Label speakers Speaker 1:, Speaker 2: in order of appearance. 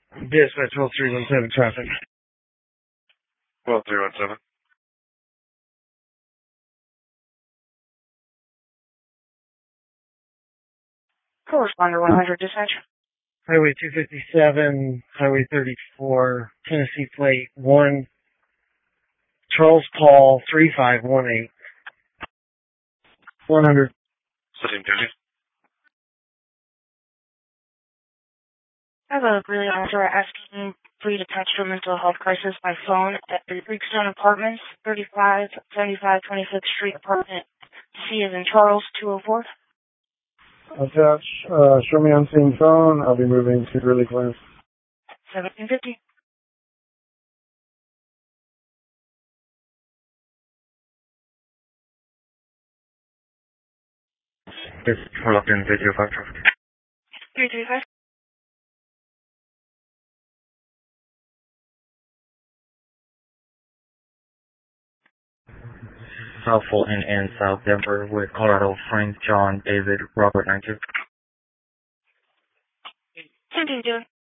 Speaker 1: Dispatch 12317 traffic.
Speaker 2: 12317.
Speaker 3: Corresponder 100 dispatch.
Speaker 1: Highway 257, Highway 34, Tennessee Plate 1, Charles Paul 3518. 100.
Speaker 2: Sitting duty.
Speaker 3: I have a relay officer asking for you to attach to a mental health crisis by phone at the Creekstone Apartments, 3575 26th Street, apartment C as in Charles, 204.
Speaker 4: Attach, show me on scene phone. I'll be moving to Greeley Clinic.
Speaker 3: 1750.
Speaker 2: Just pull up in video 5 traffic.
Speaker 3: 335.
Speaker 5: South Fulton and South Denver with Colorado Frank, John, David, Robert, 92.
Speaker 3: Same thing, doing.